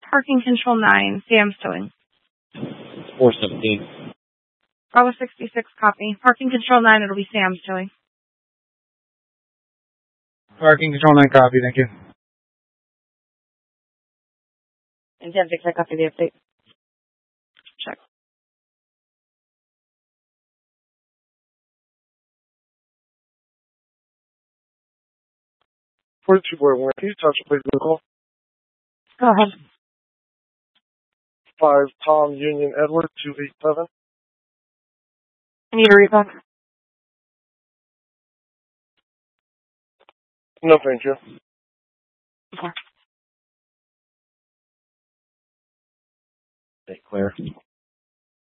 Parking control 9, Sam's towing. 417. Bravo 66, copy. Parking control 9, it'll be Sam's towing. Parking control 9, copy, thank you. And 10-6, I copy the update. Check. 42 boy 1, can you touch please the call? Go ahead. 5 Tom Union Edward 287. I need a read back. No, thank you. Okay. Stay clear.